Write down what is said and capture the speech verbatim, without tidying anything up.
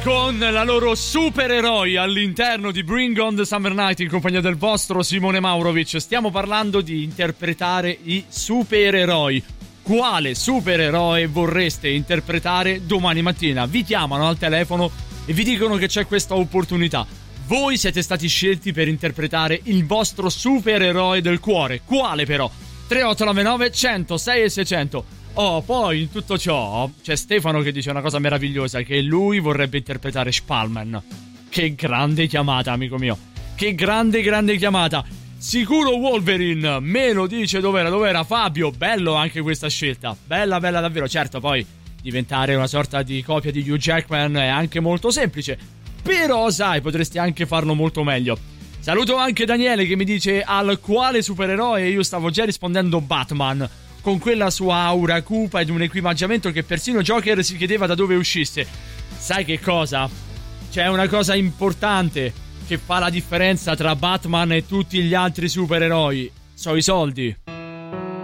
Con la loro supereroi all'interno di Bring on the Summer Night in compagnia del vostro Simone Maurovic. Stiamo parlando di interpretare i supereroi. Quale supereroe vorreste interpretare domani mattina? Vi chiamano al telefono e vi dicono che c'è questa opportunità. Voi siete stati scelti per interpretare il vostro supereroe del cuore. Quale però? tre otto nove nove cento sei e seicento. Oh, poi in tutto ciò c'è Stefano che dice una cosa meravigliosa, che lui vorrebbe interpretare Spallman. Che grande chiamata, amico mio. Che grande, grande chiamata. Sicuro Wolverine. Me lo dice dov'era, dov'era Fabio. Bello anche questa scelta. Bella, bella davvero. Certo, poi diventare una sorta di copia di Hugh Jackman è anche molto semplice. Però, sai, potresti anche farlo molto meglio. Saluto anche Daniele che mi dice al quale supereroe. Io stavo già rispondendo Batman, con quella sua aura cupa ed un equipaggiamento che persino Joker si chiedeva da dove uscisse. Sai che cosa? C'è una cosa importante che fa la differenza tra Batman e tutti gli altri supereroi. So i soldi.